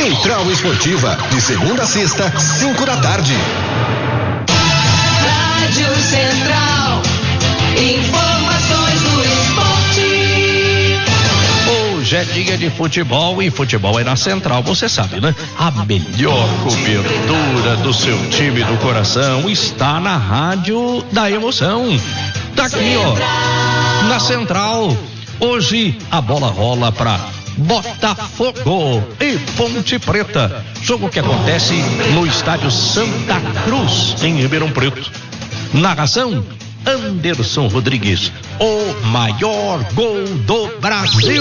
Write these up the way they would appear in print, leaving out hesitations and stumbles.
Central Esportiva, de segunda a sexta, 5 da tarde. Rádio Central, informações do esporte. Hoje é dia de futebol e futebol é na Central, você sabe, né? A melhor cobertura do seu time do coração está na Rádio da Emoção. Tá aqui, ó, na Central. Hoje a bola rola pra Botafogo e Ponte Preta. Jogo que acontece no estádio Santa Cruz, em Ribeirão Preto. Narração: Anderson Rodrigues, o maior gol do Brasil.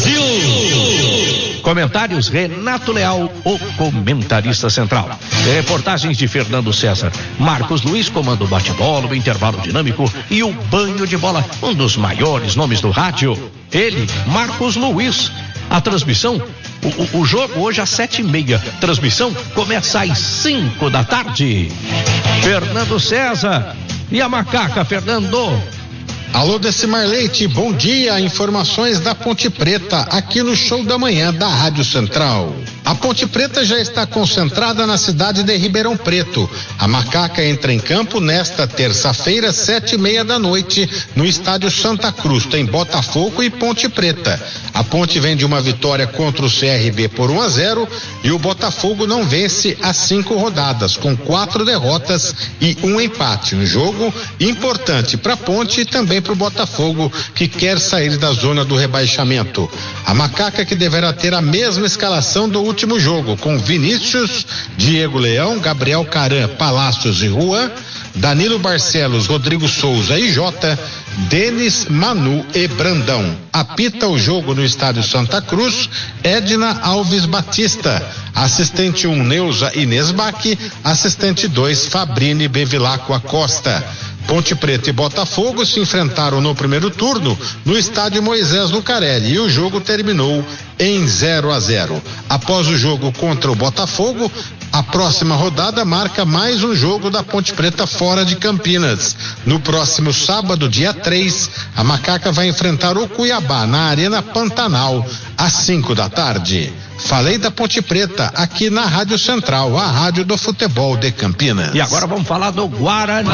Comentários: Renato Leal, o comentarista central. Reportagens de Fernando César. Marcos Luiz comanda o bate-bola, o intervalo dinâmico e o banho de bola. Um dos maiores nomes do rádio. Ele, Marcos Luiz. A transmissão, o jogo hoje às 7h30. Transmissão começa às 5 da tarde. Fernando César. E a macaca, Fernando? Alô, Decimar Leite, bom dia. Informações da Ponte Preta aqui no Show da Manhã da Rádio Central. A Ponte Preta já está concentrada na cidade de Ribeirão Preto. A macaca entra em campo nesta terça-feira, 7h30 da noite, no estádio Santa Cruz. Tem Botafogo e Ponte Preta. A Ponte vem de uma vitória contra o CRB por 1-0 e o Botafogo não vence há 5 rodadas, com 4 derrotas e 1 empate. Um jogo importante para a Ponte e também para o Botafogo, que quer sair da zona do rebaixamento. A macaca que deverá ter a mesma escalação do último jogo, com Vinícius, Diego Leão, Gabriel Caran, Palácios e Juan, Danilo Barcelos, Rodrigo Souza e Jota, Denis, Manu e Brandão. Apita o jogo no estádio Santa Cruz, Edna Alves Batista. Assistente 1, Neuza Inês Bach. Assistente 2, Fabrini Bevilacqua Acosta. Ponte Preta e Botafogo se enfrentaram no primeiro turno no estádio Moisés Lucarelli e o jogo terminou em 0-0. Após o jogo contra o Botafogo, a próxima rodada marca mais um jogo da Ponte Preta fora de Campinas. No próximo sábado, dia 3, a macaca vai enfrentar o Cuiabá na Arena Pantanal às 5 da tarde. Falei da Ponte Preta aqui na Rádio Central, a rádio do futebol de Campinas. E agora vamos falar do Guarani.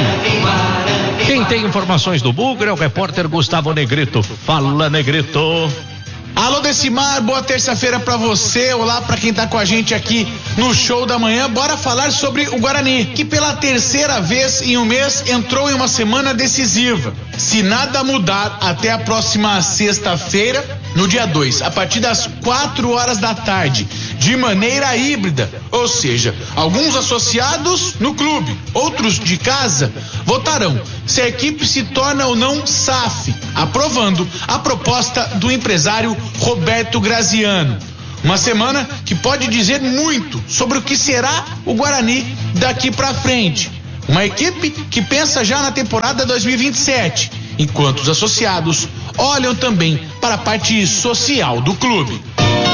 Quem tem informações do Bugre é o repórter Gustavo Negrito. Fala, Negrito. Alô, Decimar, boa terça-feira pra você. Olá pra quem tá com a gente aqui no Show da Manhã. Bora falar sobre o Guarani, que pela terceira vez em um mês entrou em uma semana decisiva. Se nada mudar até a próxima sexta-feira, no dia 2, a partir das 4 horas da tarde, de maneira híbrida, ou seja, alguns associados no clube, outros de casa, votarão se a equipe se torna ou não SAF, aprovando a proposta do empresário Roberto Graziano. Uma semana que pode dizer muito sobre o que será o Guarani daqui pra frente. Uma equipe que pensa já na temporada 2027, enquanto os associados olham também para a parte social do clube.